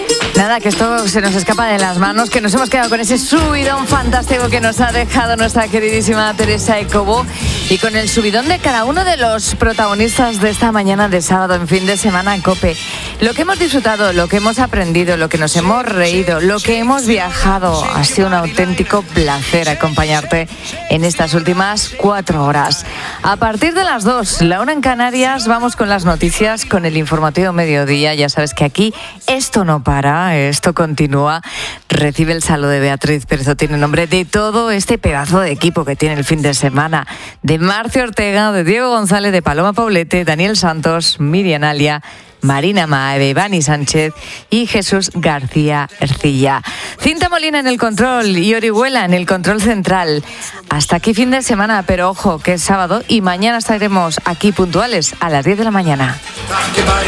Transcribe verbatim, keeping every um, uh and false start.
Nada, que esto se nos escapa de las manos, que nos hemos quedado con ese subidón fantástico que nos ha dejado nuestra queridísima Teresa Ecobo y con el subidón de cada uno de los protagonistas de esta mañana de sábado en fin de semana en COPE. Lo que hemos disfrutado, lo que hemos aprendido, lo que nos hemos reído, lo que hemos viajado, ha sido un auténtico placer acompañarte en estas últimas cuatro horas. A partir de las dos, la una en Canarias, vamos con las noticias, con el informativo mediodía. Ya sabes que aquí esto no para. Esto continúa. Recibe el saludo de Beatriz Pérez Otín en nombre de todo este pedazo de equipo que tiene el fin de semana. De Marcio Ortega, de Diego González, de Paloma Paulete, Daniel Santos, Miriam Alia, Marina Maeve, Ivani Sánchez y Jesús García Ercilla. Cinta Molina en el control y Orihuela en el control central. Hasta aquí fin de semana, pero ojo que es sábado y mañana estaremos aquí puntuales a las diez de la mañana.